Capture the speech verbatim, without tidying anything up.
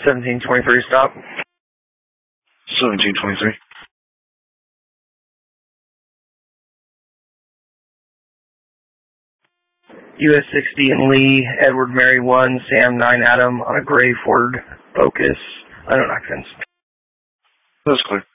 seventeen twenty-three, stop. seventeen twenty-three. U S sixty and Lee, Edward Mary one, Sam nine Adam on a gray Ford Focus. I don't know, That's clear.